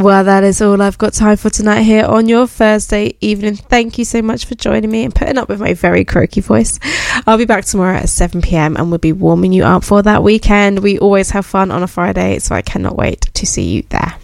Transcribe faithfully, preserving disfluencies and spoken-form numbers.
Well, that is all I've got time for tonight here on your Thursday evening. Thank you so much for joining me and putting up with my very croaky voice. I'll be back tomorrow at seven p.m. and we'll be warming you up for that weekend. We always have fun on a Friday, so I cannot wait to see you there.